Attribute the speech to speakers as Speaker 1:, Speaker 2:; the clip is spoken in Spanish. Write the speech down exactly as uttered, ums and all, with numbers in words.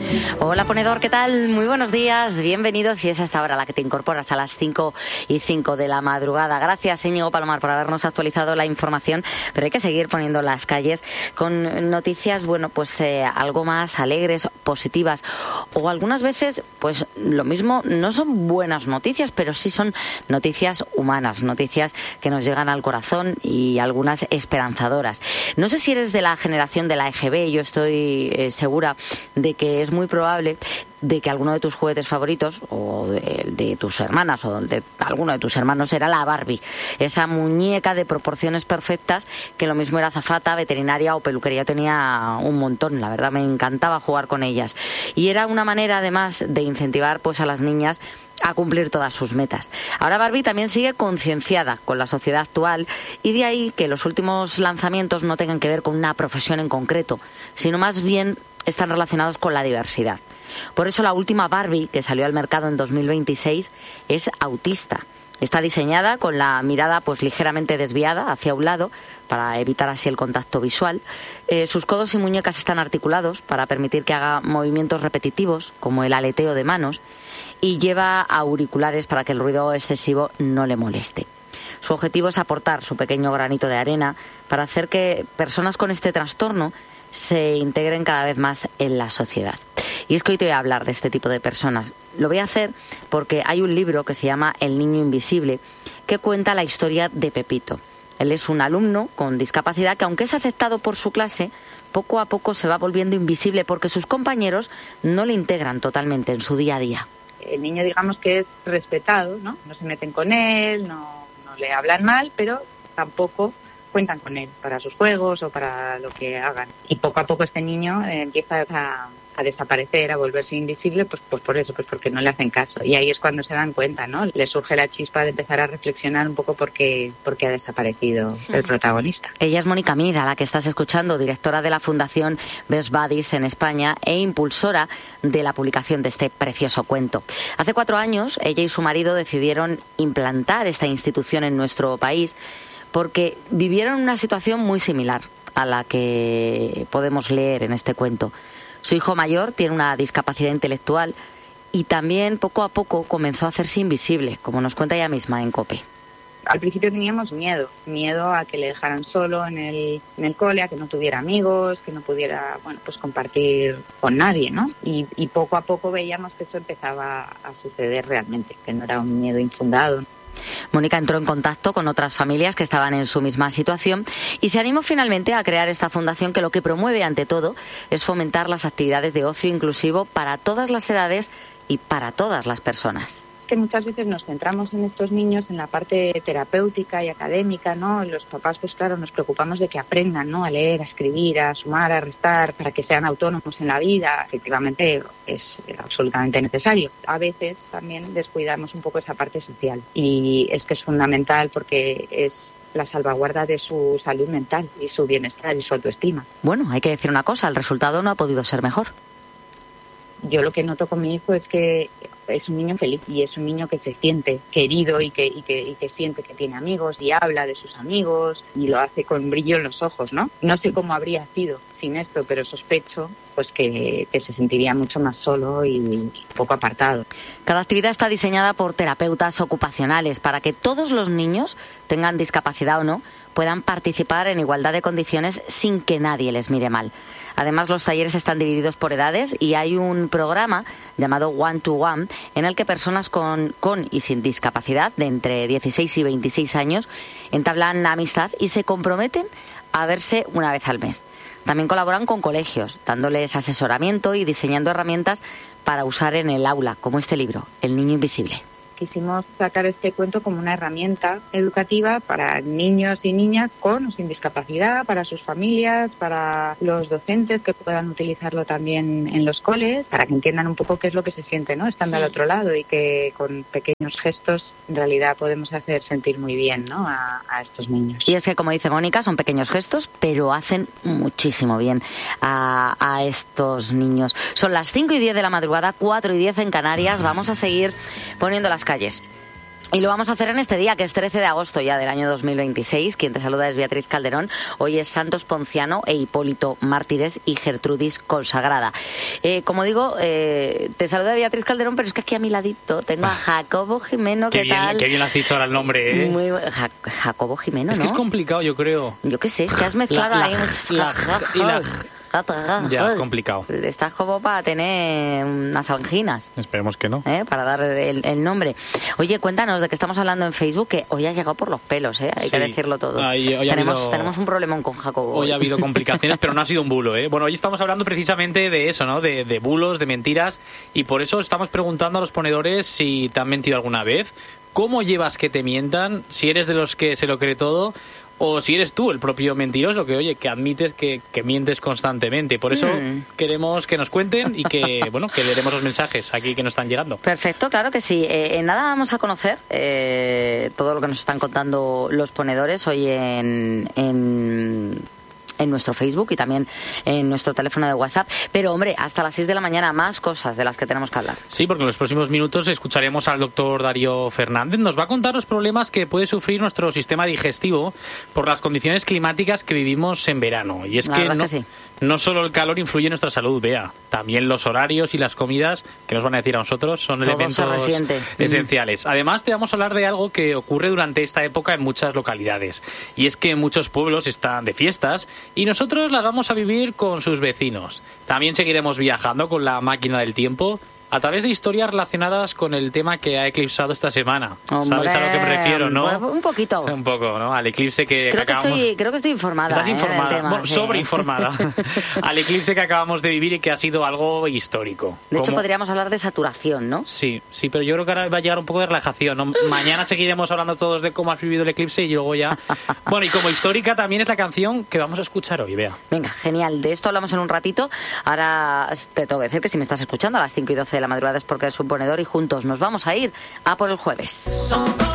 Speaker 1: Hola ponedor, ¿qué tal? Muy buenos días, bienvenidos. Y es hasta ahora la que te incorporas a las cinco y cinco de la madrugada. Gracias, Íñigo Palomar, por habernos actualizado la información, pero hay que seguir poniendo las calles con noticias, bueno, pues eh, algo más alegres, positivas, o algunas veces, pues lo mismo, no son buenas noticias, pero sí son noticias humanas, noticias que nos llegan al corazón y algunas esperanzadoras. No sé si eres de la generación de la E G B, yo estoy eh, segura de que es muy probable de que alguno de tus juguetes favoritos, o de, de tus hermanas, o de alguno de tus hermanos, era la Barbie, esa muñeca de proporciones perfectas, que lo mismo era azafata, veterinaria o peluquería. Yo tenía un montón, la verdad, me encantaba jugar con ellas. Y era una manera, además, de incentivar pues a las niñas a cumplir todas sus metas. Ahora Barbie también sigue concienciada con la sociedad actual, y de ahí que los últimos lanzamientos no tengan que ver con una profesión en concreto, sino más bien están relacionados con la diversidad. Por eso la última Barbie, que salió al mercado en dos mil veintiséis, es autista. Está diseñada con la mirada pues ligeramente desviada hacia un lado para evitar así el contacto visual. Eh, sus codos y muñecas están articulados para permitir que haga movimientos repetitivos, como el aleteo de manos, y lleva auriculares para que el ruido excesivo no le moleste. Su objetivo es aportar su pequeño granito de arena para hacer que personas con este trastorno se integren cada vez más en la sociedad. Y es que hoy te voy a hablar de este tipo de personas. Lo voy a hacer porque hay un libro que se llama El niño invisible, que cuenta la historia de Pepito. Él es un alumno con discapacidad que, aunque es aceptado por su clase, poco a poco se va volviendo invisible porque sus compañeros no le integran totalmente en su día a día.
Speaker 2: El niño, digamos que es respetado, ¿no? No se meten con él, no, no le hablan mal, pero tampoco cuentan con él para sus juegos o para lo que hagan. Y poco a poco este niño eh, empieza a, a desaparecer, a volverse invisible, pues, pues por eso, pues porque no le hacen caso. Y ahí es cuando se dan cuenta, ¿no? Le surge la chispa de empezar a reflexionar un poco por qué, por qué ha desaparecido el protagonista.
Speaker 1: Ella es Mónica Mir, a la que estás escuchando, directora de la Fundación Best Buddies en España e impulsora de la publicación de este precioso cuento. Hace cuatro años, ella y su marido decidieron implantar esta institución en nuestro país porque vivieron una situación muy similar a la que podemos leer en este cuento. Su hijo mayor tiene una discapacidad intelectual y también poco a poco comenzó a hacerse invisible, como nos cuenta ella misma en COPE.
Speaker 2: Al principio teníamos miedo, miedo a que le dejaran solo en el, en el cole, a que no tuviera amigos, que no pudiera, bueno, pues compartir con nadie, ¿no? Y, y poco a poco veíamos que eso empezaba a suceder realmente, que no era un miedo infundado.
Speaker 1: Mónica entró en contacto con otras familias que estaban en su misma situación y se animó finalmente a crear esta fundación, que lo que promueve ante todo es fomentar las actividades de ocio inclusivo para todas las edades y para todas las personas.
Speaker 2: Que muchas veces nos centramos en estos niños en la parte terapéutica y académica, ¿no? Los papás, pues claro, nos preocupamos de que aprendan, ¿no? A leer, a escribir, a sumar, a restar, para que sean autónomos en la vida. Efectivamente es absolutamente necesario. A veces también descuidamos un poco esa parte social, y es que es fundamental porque es la salvaguarda de su salud mental y su bienestar y su autoestima.
Speaker 1: Bueno, hay que decir una cosa, el resultado no ha podido ser mejor.
Speaker 2: Yo lo que noto con mi hijo es que es un niño feliz y es un niño que se siente querido y que, y que, y que siente que tiene amigos y habla de sus amigos y lo hace con brillo en los ojos, ¿no? No sé cómo habría sido sin esto, pero sospecho pues que, que se sentiría mucho más solo y poco apartado.
Speaker 1: Cada actividad está diseñada por terapeutas ocupacionales para que todos los niños, tengan discapacidad o no, puedan participar en igualdad de condiciones sin que nadie les mire mal. Además, los talleres están divididos por edades y hay un programa llamado One to One en el que personas con, con y sin discapacidad de entre dieciséis y veintiséis años entablan amistad y se comprometen a verse una vez al mes. También colaboran con colegios, dándoles asesoramiento y diseñando herramientas para usar en el aula, como este libro, El niño invisible.
Speaker 2: Quisimos sacar este cuento como una herramienta educativa para niños y niñas con o sin discapacidad, para sus familias, para los docentes que puedan utilizarlo también en los coles, para que entiendan un poco qué es lo que se siente, ¿no? Estando sí. al otro lado, y que con pequeños gestos en realidad podemos hacer sentir muy bien, ¿no? a, a estos niños.
Speaker 1: Y es que, como dice Mónica, son pequeños gestos, pero hacen muchísimo bien a, a estos niños. Son las cinco y diez de la madrugada, cuatro y diez en Canarias. Vamos a seguir poniendo las calles Y lo vamos a hacer en este día, que es trece de agosto ya del año dos mil veintiséis. Quien te saluda es Beatriz Calderón. Hoy es Santos Ponciano e Hipólito Mártires y Gertrudis Consagrada. Eh, como digo, eh, te saluda Beatriz Calderón, pero es que aquí a mi ladito tengo a Jacobo Jimeno. ¿Qué,
Speaker 3: qué bien,
Speaker 1: tal?
Speaker 3: Qué bien has dicho ahora el nombre, ¿eh?
Speaker 1: Muy, ja, Jacobo Jimeno,
Speaker 3: es
Speaker 1: ¿no?
Speaker 3: que es complicado, yo creo.
Speaker 1: Yo qué sé, es que has mezclado
Speaker 3: La- la-
Speaker 1: ahí muchos...
Speaker 3: la- y la- Ya, es complicado.
Speaker 1: Estás como para tener unas anginas.
Speaker 3: Esperemos que no.
Speaker 1: ¿Eh? Para dar el, el nombre. Oye, cuéntanos de qué estamos hablando en Facebook, que hoy has llegado por los pelos, ¿eh? Hay
Speaker 3: Sí.
Speaker 1: que decirlo todo.
Speaker 3: Ay, hoy ha
Speaker 1: tenemos,
Speaker 3: habido-
Speaker 1: tenemos un problemón con Jacobo.
Speaker 3: Hoy ha habido complicaciones, pero no ha sido un bulo, ¿eh? Bueno, hoy estamos hablando precisamente de eso, ¿no? De, de bulos, de mentiras, y por eso estamos preguntando a los ponedores si te han mentido alguna vez, cómo llevas que te mientan, si eres de los que se lo cree todo, o si eres tú el propio mentiroso, que oye, que admites que, que mientes constantemente. Por eso
Speaker 1: Mm.
Speaker 3: queremos que nos cuenten y que, bueno, que leeremos los mensajes aquí que nos están llegando.
Speaker 1: Perfecto, claro que sí. Eh, en nada vamos a conocer eh, todo lo que nos están contando los ponedores hoy en... en en nuestro Facebook y también en nuestro teléfono de WhatsApp. Pero, hombre, hasta las seis de la mañana más cosas de las que tenemos que hablar.
Speaker 3: Sí, porque en los próximos minutos escucharemos al doctor Darío Fernández. Nos va a contar los problemas que puede sufrir nuestro sistema digestivo por las condiciones climáticas que vivimos en verano. Y es
Speaker 1: La
Speaker 3: que
Speaker 1: verdad
Speaker 3: no,
Speaker 1: que sí.
Speaker 3: no solo el calor influye en nuestra salud, vea, también los horarios y las comidas que nos van a decir a nosotros son
Speaker 1: Todo se
Speaker 3: elementos
Speaker 1: resiente.
Speaker 3: esenciales. Además, te vamos a hablar de algo que ocurre durante esta época en muchas localidades. Y es que muchos pueblos están de fiestas y nosotros las vamos a vivir con sus vecinos. También seguiremos viajando con la máquina del tiempo a través de historias relacionadas con el tema que ha eclipsado esta semana.
Speaker 1: Hombre,
Speaker 3: ¿Sabes a lo que me refiero, no?
Speaker 1: pues un poquito.
Speaker 3: Un poco, ¿no? Al eclipse que,
Speaker 1: Creo que,
Speaker 3: acabamos...
Speaker 1: estoy, creo que estoy informada.
Speaker 3: Estás
Speaker 1: ¿eh? del
Speaker 3: informada,
Speaker 1: tema,
Speaker 3: bueno,
Speaker 1: sí.
Speaker 3: sobreinformada. Al eclipse que acabamos de vivir y que ha sido algo histórico.
Speaker 1: De hecho,
Speaker 3: Como-
Speaker 1: podríamos hablar de saturación, ¿no?
Speaker 3: Sí, sí, pero yo creo que ahora va a llegar un poco de relajación, ¿no? Mañana seguiremos hablando todos de cómo has vivido el eclipse y luego ya... Bueno, y como histórica también es la canción que vamos a escuchar hoy, vea.
Speaker 1: Venga, genial. De esto hablamos en un ratito. Ahora te tengo que decir que si me estás escuchando a las cinco y doce de la madrugada es porque eres un ponedor y juntos nos vamos a ir a por el jueves.